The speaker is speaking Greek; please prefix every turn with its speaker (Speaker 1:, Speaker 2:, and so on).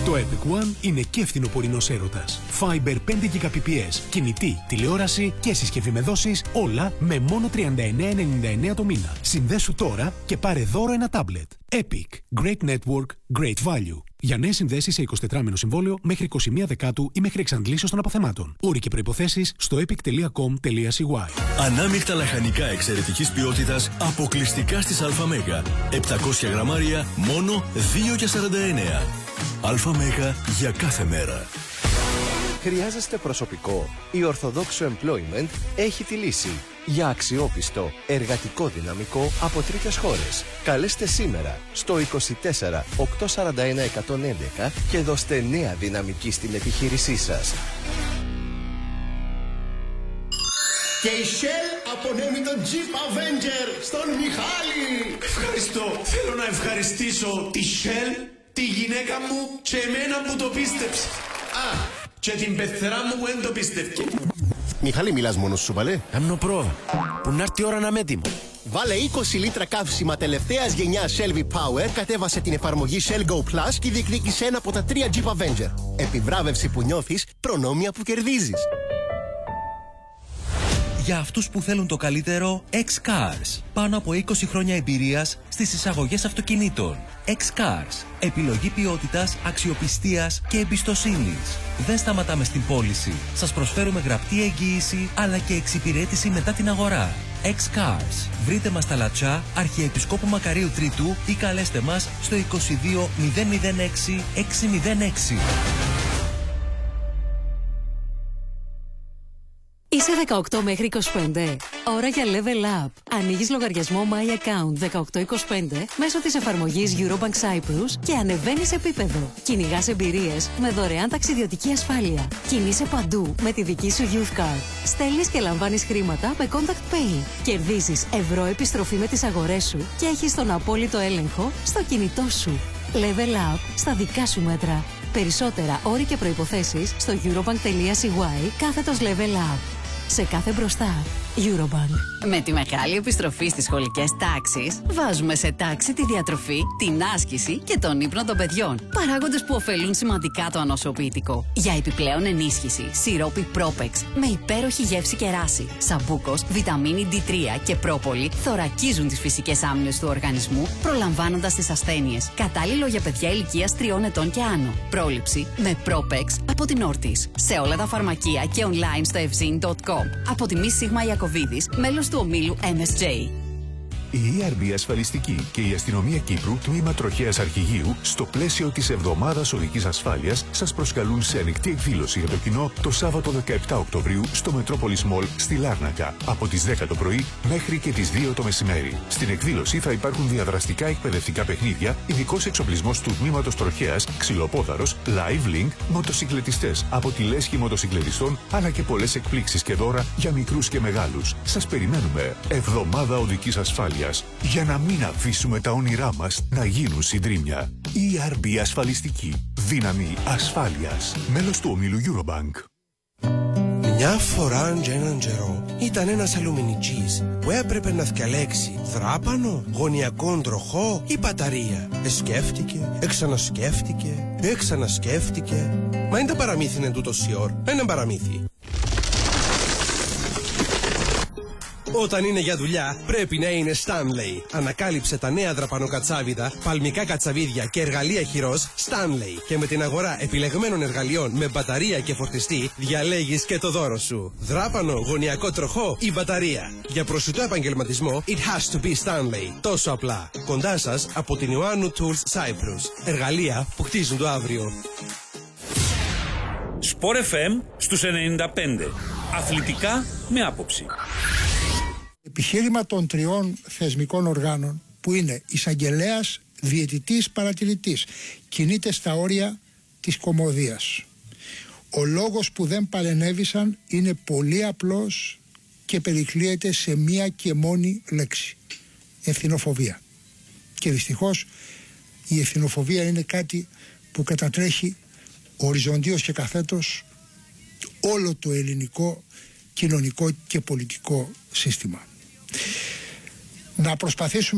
Speaker 1: Το Epic One είναι και φθινοπορεινός έρωτας. Fiber 5 Gbps, κινητή, τηλεόραση και συσκευή με δόσεις, όλα με μόνο 39,99 το μήνα. Συνδέσου τώρα και πάρε δώρο ένα τάμπλετ. Epic. Great network, great value. Για νέες συνδέσεις σε 24μηνο συμβόλαιο μέχρι 21 Δεκάτου ή μέχρι εξαντλήσεως των αποθεμάτων. Όροι και προϋποθέσεις στο epic.com.cy.
Speaker 2: Ανάμειχτα λαχανικά εξαιρετικής ποιότητας αποκλειστικά στις ΑΜΕΓΑ. 700 γραμμάρια μόνο 2,49. ΑΜΕΓΑ για κάθε μέρα.
Speaker 3: Χρειάζεστε προσωπικό? Η Ορθοδόξο Employment έχει τη λύση. Για αξιόπιστο εργατικό δυναμικό από τρίτες χώρες. Καλέστε σήμερα στο 24 841 111 και δώστε νέα δυναμική στην επιχείρησή σας.
Speaker 4: Και η Shell απονέμει τον Jeep Avenger στον Μιχάλη.
Speaker 5: Ευχαριστώ. Θέλω να ευχαριστήσω τη Shell, τη γυναίκα μου και εμένα που το πίστεψε. Και την πεθερά μου που δεν το πίστευκε.
Speaker 4: Μιχάλη, μιλάς μόνος σου, βαλέ?
Speaker 5: Άμνο πρόβα. Που να έρθει η ώρα να είμαι έτοιμο.
Speaker 4: Βάλε 20 λίτρα καύσιμα τελευταίας γενιάς Shell V-Power, κατέβασε την εφαρμογή Shell Go Plus και διεκδίκησε ένα από τα 3 Jeep Avenger. Επιβράβευση που νιώθεις, προνόμια που κερδίζεις.
Speaker 6: Για αυτούς που θέλουν το καλύτερο, X-Cars. Πάνω από 20 χρόνια εμπειρίας στις εισαγωγές αυτοκινήτων. X-Cars. Επιλογή ποιότητας, αξιοπιστίας και εμπιστοσύνης. Δεν σταματάμε στην πώληση. Σας προσφέρουμε γραπτή εγγύηση αλλά και εξυπηρέτηση μετά την αγορά. X-Cars. Βρείτε μας στα Λατσά, Αρχιεπισκόπου Μακαρίου Τρίτου ή καλέστε μας στο 22 006 606.
Speaker 7: Είσαι 18 μέχρι 25. Ώρα για Level Up. Ανοίγεις λογαριασμό My Account 1825 μέσω της εφαρμογής Eurobank Cyprus και ανεβαίνεις επίπεδο. Κυνηγάς εμπειρίες με δωρεάν ταξιδιωτική ασφάλεια. Κινείσαι παντού με τη δική σου Youth Card. Στέλνεις και λαμβάνεις χρήματα με Contact Pay. Κερδίζεις ευρώ επιστροφή με τις αγορές σου και έχεις τον απόλυτο έλεγχο στο κινητό σου. Level Up στα δικά σου μέτρα. Περισσότερα όροι και προϋποθέσεις στο eurobank.cy/Level Up. Σε κάθε μπροστά. Eurobank.
Speaker 8: Με τη μεγάλη επιστροφή στις σχολικές τάξεις, βάζουμε σε τάξη τη διατροφή, την άσκηση και τον ύπνο των παιδιών. Παράγοντες που ωφελούν σημαντικά το ανοσοποιητικό. Για επιπλέον ενίσχυση, σιρόπι Propex με υπέροχη γεύση και ράση, σαμπούκος, βιταμίνη D3 και πρόπολη θωρακίζουν τις φυσικές άμυνες του οργανισμού, προλαμβάνοντας τις ασθένειες. Κατάλληλο για παιδιά ηλικίας 3 ετών και άνω. Πρόληψη με Propex από την Όρτις. Σε όλα τα φαρμακεία και online στο evzin.com. Από τη Μη Σίγμα Ιακωβίδης, μέλος του ομίλου MSJ.
Speaker 9: Η ERB Ασφαλιστική και η Αστυνομία Κύπρου, τμήμα Τροχέας Αρχηγείου, στο πλαίσιο της Εβδομάδας Οδικής Ασφάλειας, σας προσκαλούν σε ανοιχτή εκδήλωση για το κοινό το Σάββατο 17 Οκτωβρίου στο Metropolis Mall στη Λάρνακα, από τις 10 το πρωί μέχρι και τις 2 το μεσημέρι. Στην εκδήλωση θα υπάρχουν διαδραστικά εκπαιδευτικά παιχνίδια, ειδικός εξοπλισμός του τμήματος Τροχέας, ξυλοπόδαρος, live link, μοτοσυκλετιστές από τη λέσχη μοτοσυκλετιστών, αλλά και πολλές εκπλήξεις και δώρα για μικρούς και μεγάλους. Σας περιμένουμε. Εβδομάδα Οδικής Ασφάλειας. Για να μην αφήσουμε τα όνειρά μας να γίνουν συντρίμμια. ERB Ασφαλιστική. Δύναμη ασφάλειας. Μέλος του ομίλου Eurobank.
Speaker 10: Μια φορά και έναν καιρό ήταν ένας αλουμινιτζής που έπρεπε να θυκαλέξει δράπανο, γωνιακόν τροχό ή μπαταρία. Σκέφτηκε, ξανασκέφτηκε. Μα είναι τα παραμύθι εν τούτος η ώρα. Ένα παραμύθι. Όταν είναι για δουλειά, πρέπει να είναι Stanley. Ανακάλυψε τα νέα δραπανοκατσάβιδα, παλμικά κατσαβίδια και εργαλεία χειρός Stanley. Και με την αγορά επιλεγμένων εργαλείων με μπαταρία και φορτιστή, διαλέγεις και το δώρο σου. Δράπανο, γωνιακό τροχό ή μπαταρία. Για προσιτό επαγγελματισμό, it has to be Stanley. Τόσο απλά. Κοντά σας από την Ιωάννου Tools Cyprus. Εργαλεία που χτίζουν το αύριο.
Speaker 11: Sport FM στους 95. Αθλητικά με άποψη.
Speaker 12: Επιχείρημα των τριών θεσμικών οργάνων που είναι εισαγγελέας, διαιτητής, παρατηρητής κινείται στα όρια της κωμωδίας. Ο λόγος που δεν παρενέβησαν είναι πολύ απλός και περικλείεται σε μία και μόνη λέξη: ευθυνοφοβία. Και δυστυχώς η ευθυνοφοβία είναι κάτι που κατατρέχει οριζοντίως και καθέτως όλο το ελληνικό κοινωνικό και πολιτικό σύστημα. Να προσπαθήσουμε